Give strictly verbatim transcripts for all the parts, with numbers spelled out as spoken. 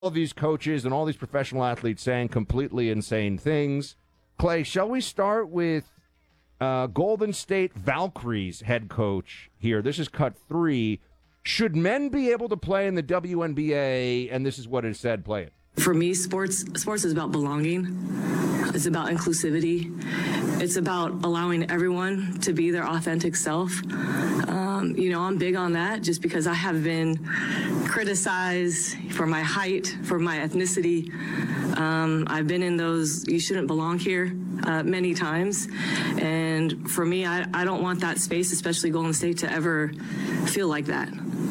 all these coaches and all these professional athletes saying completely insane things. Clay, shall we start with uh, Golden State Valkyries head coach here? This is cut three. Should men be able to play in the W N B A? And this is what it said, play it. For me, sports sports is about belonging. It's about inclusivity. It's about allowing everyone to be their authentic self. Um, you know, I'm big on that just because I have been criticized for my height, for my ethnicity. Um, I've been in those you shouldn't belong here uh, many times. And for me, I, I don't want that space, especially Golden State, to ever feel like that.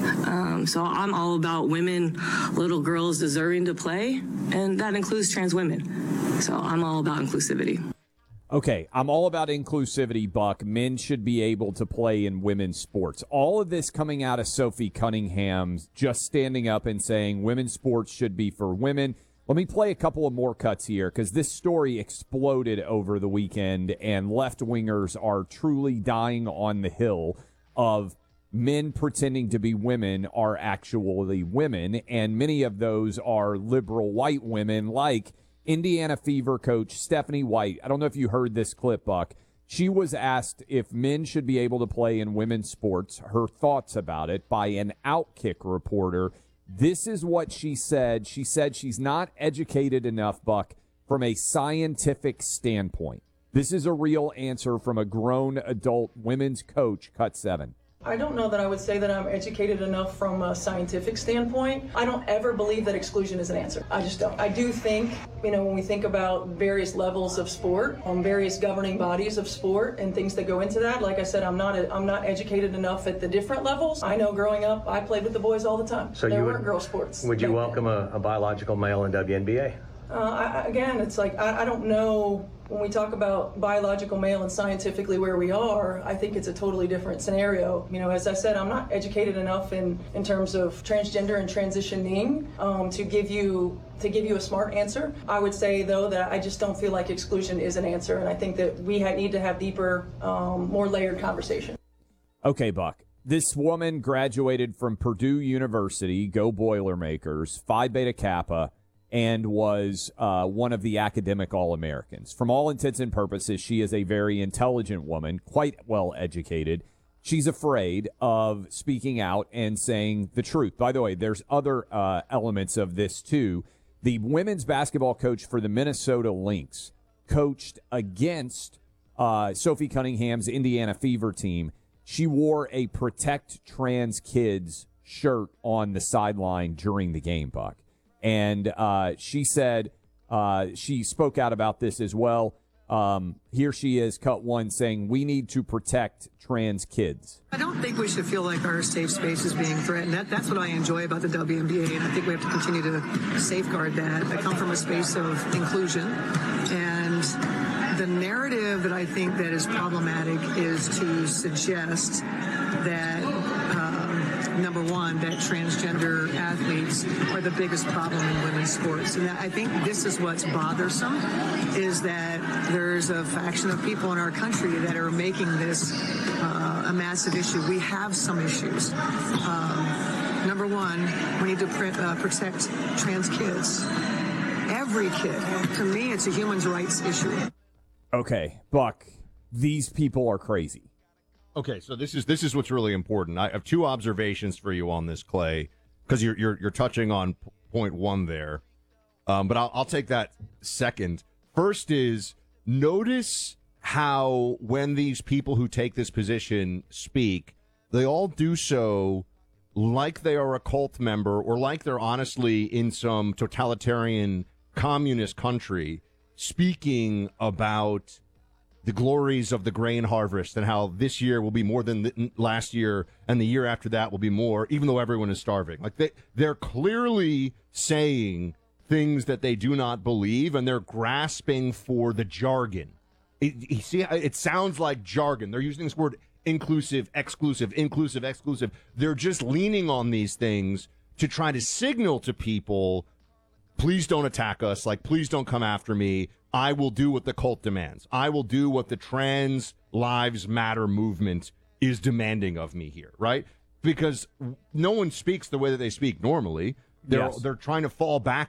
Um, so I'm all about women, little girls deserving to play, and that includes trans women. So I'm all about inclusivity. Okay, I'm all about inclusivity, Buck. Men should be able to play in women's sports. All of this coming out of Sophie Cunningham, just standing up and saying women's sports should be for women. Let me play a couple of more cuts here because this story exploded over the weekend, and left-wingers are truly dying on the hill of men pretending to be women are actually women, and many of those are liberal white women like Indiana Fever coach Stephanie White. I don't know if you heard this clip, Buck. She was asked if men should be able to play in women's sports, her thoughts about it, by an Outkick reporter. This is what she said. She said she's not educated enough, Buck, from a scientific standpoint. This is a real answer from a grown adult women's coach, cut seven. I don't know that I would say that I'm educated enough from a scientific standpoint. I don't ever believe that exclusion is an answer. I just don't. I do think, you know, when we think about various levels of sport, um, various governing bodies of sport and things that go into that, like I said, I'm not a, I'm not educated enough at the different levels. I know growing up, I played with the boys all the time. So there you weren't would, girl sports. Would you welcome a, a biological male in W N B A? Uh, I, again, it's like, I, I don't know, when we talk about biological male and scientifically where we are, I think it's a totally different scenario. You know, as I said, I'm not educated enough in, in terms of transgender and transitioning um, to give you to give you a smart answer. I would say, though, that I just don't feel like exclusion is an answer, and I think that we ha- need to have deeper, um, more layered conversation. Okay, Buck. This woman graduated from Purdue University, go Boilermakers, Phi Beta Kappa, and was uh, one of the academic All-Americans. From all intents and purposes, she is a very intelligent woman, quite well educated. She's afraid of speaking out and saying the truth. By the way, there's other uh, elements of this, too. The women's basketball coach for the Minnesota Lynx coached against uh, Sophie Cunningham's Indiana Fever team. She wore a Protect Trans Kids shirt on the sideline during the game, Buck. And uh, she said, uh, she spoke out about this as well. Um, here she is, cut one, saying, we need to protect trans kids. I don't think we should feel like our safe space is being threatened. That, that's what I enjoy about the W N B A, and I think we have to continue to safeguard that. I come from a space of inclusion, and the narrative that I think that is problematic is to suggest that, um, number one, that transgender athletes are the biggest problem in women's sports. And I think this is what's bothersome, is that there's a faction of people in our country that are making this uh, a massive issue. We have some issues. Um, number one, we need to pre- uh, protect trans kids. Every kid. To me, it's a human rights issue. Okay, Buck, these people are crazy. Okay, so this is this is what's really important. I have two observations for you on this, Clay, because you're you're you're touching on point one there, um, but I'll I'll take that second. First is notice how when these people who take this position speak, they all do so like they are a cult member or like they're honestly in some totalitarian communist country speaking about the glories of the grain harvest and how this year will be more than the, last year and the year after that will be more, even though everyone is starving. Like they, they're clearly saying things that they do not believe, and they're grasping for the jargon. It, you see, it sounds like jargon. They're using this word inclusive, exclusive, inclusive, exclusive. They're just leaning on these things to try to signal to people, please don't attack us. Like, please don't come after me. I will do what the cult demands. I will do what the Trans Lives Matter movement is demanding of me here, right? Because no one speaks the way that they speak normally. They're Yes. they're trying to fall back